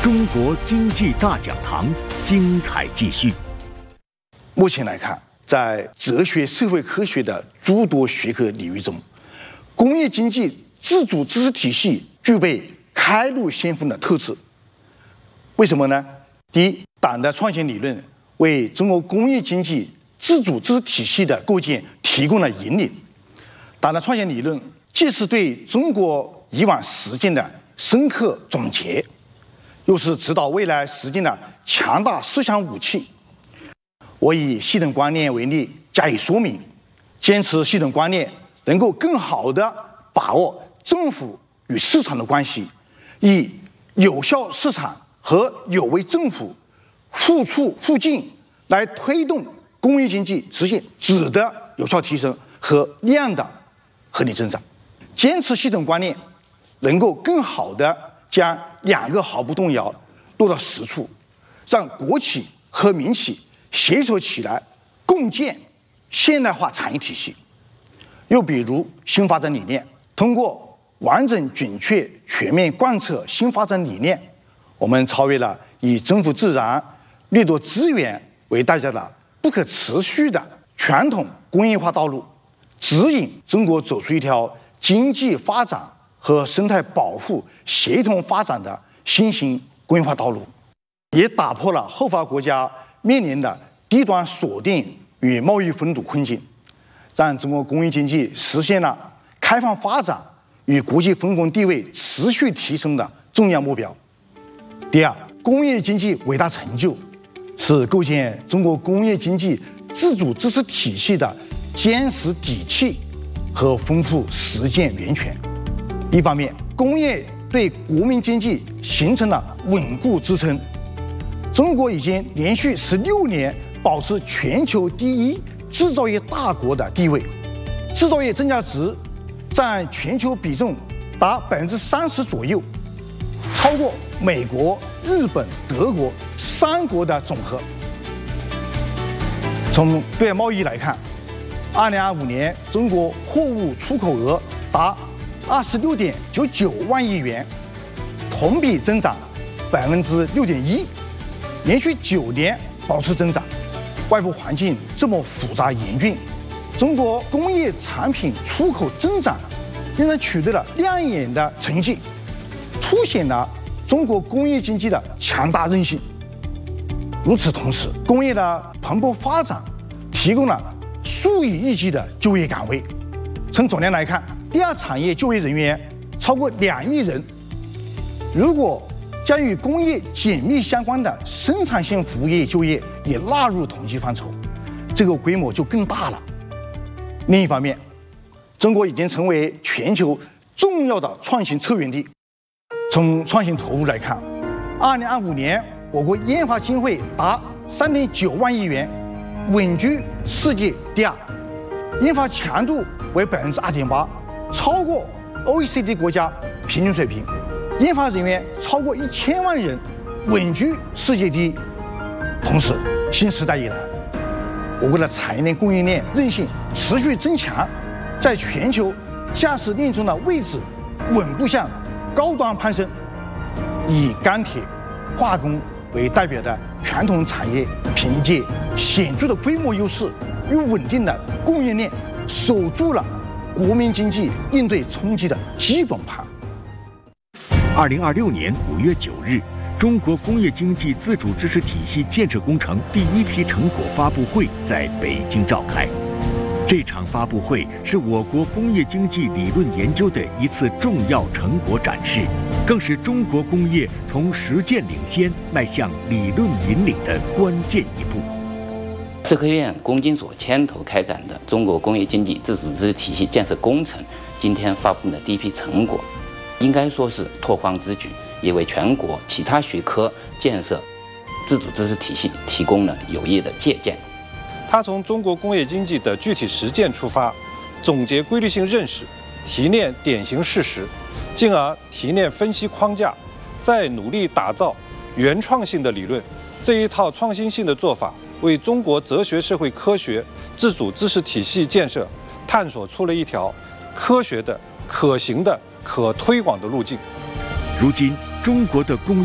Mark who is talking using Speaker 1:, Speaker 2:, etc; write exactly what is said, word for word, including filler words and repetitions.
Speaker 1: 中国经济大讲堂精彩继续。
Speaker 2: 目前来看，在哲学、社会科学的诸多学科领域中，工业经济自主知识体系具备开路先锋的特质。为什么呢？第一，党的创新理论为中国工业经济自主知识体系的构建提供了引领。党的创新理论既是对中国以往实践的深刻总结，又是指导未来实践的强大思想武器。我以系统观念为例加以说明，坚持系统观念能够更好地把握政府与市场的关系，以有效市场和有为政府互促互进来推动工业经济实现质的有效提升和量的合理增长。坚持系统观念能够更好地将两个毫不动摇落到实处，让国企和民企携手起来共建现代化产业体系。又比如新发展理念，通过完整准确全面贯彻新发展理念，我们超越了以征服自然掠夺资源为代价的不可持续的传统工业化道路，指引中国走出一条经济发展和生态保护协同发展的新型工业化道路，也打破了后发国家面临的低端锁定与贸易封堵困境，让中国工业经济实现了开放发展与国际分工地位持续提升的重要目标。第二，工业经济伟大成就是构建中国工业经济自主知识体系的坚实底气和丰富实践源泉。一方面，工业对国民经济形成了稳固支撑，中国已经连续十六年保持全球第一制造业大国的地位，制造业增加值占全球比重达百分之三十左右，超过美国、日本、德国三国的总和。从对外贸易来看，二零二五年中国货物出口额达二十六点九九万亿元，同比增长百分之六点一，连续九年保持增长。外部环境这么复杂严峻，中国工业产品出口增长仍然取得了亮眼的成绩，凸显了中国工业经济的强大韧性。与此同时，工业的蓬勃发展提供了数以亿计的就业岗位。从总量来看，第二产业就业人员超过两亿人。如果将与工业紧密相关的生产性服务业就业也纳入统计范畴，这个规模就更大了。另一方面，中国已经成为全球重要的创新策源地。从创新投入来看，二零二五年我国研发经费达三点九万亿元，稳居世界第二，研发强度为百分之二点八，超过 O E C D 国家平均水平。研发人员超过一千万人，稳居世界第一。同时，新时代以来，我国的产业链供应链韧性持续增强，在全球价值链中的位置稳步向高端攀升。以钢铁、化工为代表的传统产业，凭借显著的规模优势与稳定的供应链，守住了国民经济应对冲击的基本盘。
Speaker 1: 二零二六年五月九日，中国工业经济自主知识体系建设工程第一批成果发布会在北京召开。这场发布会是我国工业经济理论研究的一次重要成果展示，更是中国工业从实践领先迈向理论引领的关键一步。
Speaker 3: 社科院工经所牵头开展的中国工业经济自主知识体系建设工程，今天发布的第一批成果，应该说是拓荒之举，也为全国其他学科建设自主知识体系提供了有益的借鉴。
Speaker 4: 它从中国工业经济的具体实践出发，总结规律性认识，提炼典型事实，进而提炼分析框架，再努力打造原创性的理论。这一套创新性的做法，为中国哲学社会科学自主知识体系建设探索出了一条科学的、可行的、可推广的路径。
Speaker 1: 如今，中国的工